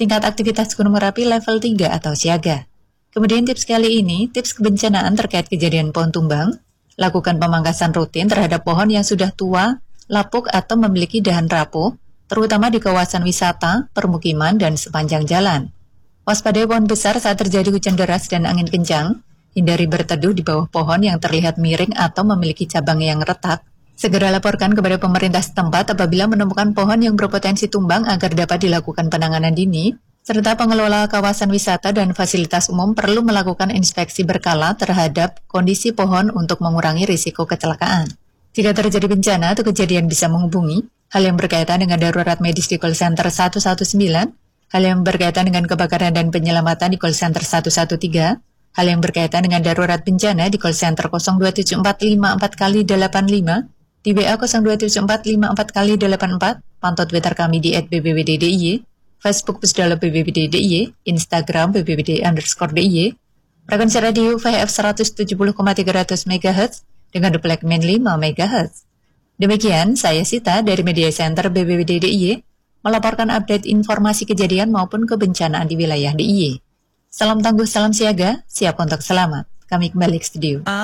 tingkat aktivitas Gunung Merapi level 3 atau siaga. Kemudian tips kali ini, tips kebencanaan terkait kejadian pohon tumbang. Lakukan pemangkasan rutin terhadap pohon yang sudah tua, lapuk atau memiliki dahan rapuh, terutama di kawasan wisata, permukiman, dan sepanjang jalan. Waspadai pohon besar saat terjadi hujan deras dan angin kencang. Hindari berteduh di bawah pohon yang terlihat miring atau memiliki cabang yang retak. Segera laporkan kepada pemerintah setempat apabila menemukan pohon yang berpotensi tumbang agar dapat dilakukan penanganan dini, serta pengelola kawasan wisata dan fasilitas umum perlu melakukan inspeksi berkala terhadap kondisi pohon untuk mengurangi risiko kecelakaan. Jika terjadi bencana atau kejadian bisa menghubungi hal yang berkaitan dengan darurat medis di call center 119, hal yang berkaitan dengan kebakaran dan penyelamatan di call center 113, hal yang berkaitan dengan darurat bencana di call center 027454x85, di WA 027454x84, pantau Twitter kami di @bbwddiy, Facebook Pusdala BBBD-DIY, Instagram BBBD_DIY, frekuensi radio VHF 170,300 MHz dengan duplemen 5 MHz. Demikian, saya Sita dari Media Center BBBD-DIY, melaporkan update informasi kejadian maupun kebencanaan di wilayah DIY. Salam tangguh, salam siaga, siap untuk selamat. Kami kembali ke studio.